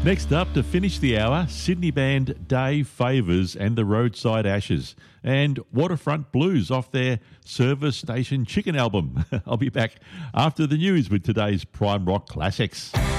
Next up, to finish the hour, Sydney band Dave Favours and the Roadside Ashes, and Waterfront Blues off their Service Station Chicken album. I'll be back after the news with today's Prime Rock Classics.